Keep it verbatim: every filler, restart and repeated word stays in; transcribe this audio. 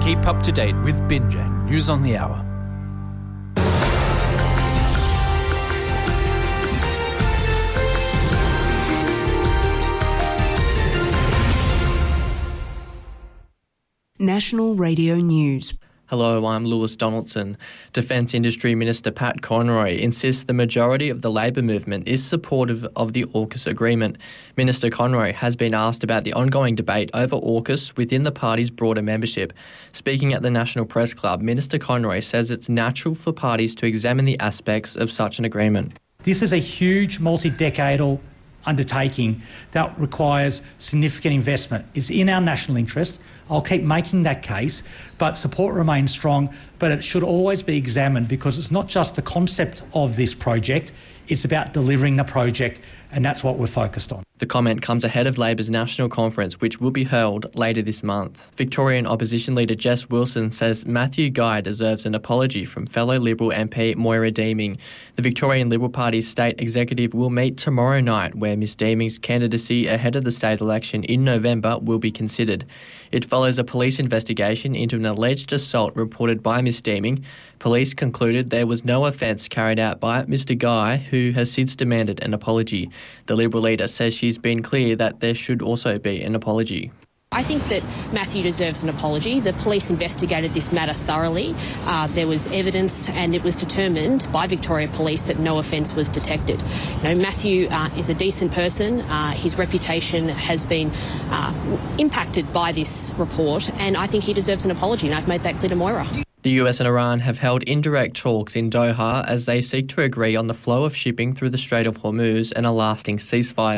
Keep up to date with Binjang News on the Hour. National Radio News. Hello, I'm Lewis Donaldson. Defence Industry Minister Pat Conroy insists the majority of the Labor movement is supportive of the AUKUS agreement. Minister Conroy has been asked about the ongoing debate over AUKUS within the party's broader membership. Speaking at the National Press Club, Minister Conroy says it's natural for parties to examine the aspects of such an agreement. This is a huge multi-decadal undertaking that requires significant investment. It's in our national interest. I'll keep making that case, but support remains strong, but it should always be examined because it's not just the concept of this project, it's about delivering the project, and that's what we're focused on. The comment comes ahead of Labor's national conference, which will be held later this month. Victorian opposition leader Jess Wilson says Matthew Guy deserves an apology from fellow Liberal M P Moira Deeming. The Victorian Liberal Party's state executive will meet tomorrow night, where Miss Deeming's candidacy ahead of the state election in November will be considered. It follows a police investigation into an alleged assault reported by Miss Deeming. Police concluded there was no offence carried out by Mr Guy, who has since demanded an apology. The Liberal leader says she's been clear that there should also be an apology. I think that Matthew deserves an apology. The police investigated this matter thoroughly. Uh, there was evidence and it was determined by Victoria Police that no offence was detected. You know, Matthew uh, is a decent person. Uh, his reputation has been uh, impacted by this report, and I think he deserves an apology, and I've made that clear to Moira. The U S and Iran have held indirect talks in Doha as they seek to agree on the flow of shipping through the Strait of Hormuz and a lasting ceasefire.